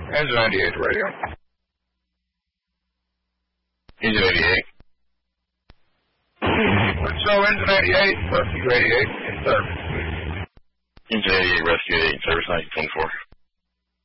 Engine 98 radio. Engine 88. So Engine 88, Rescue 88, in service. Engine 88, Rescue 88, in service 1924.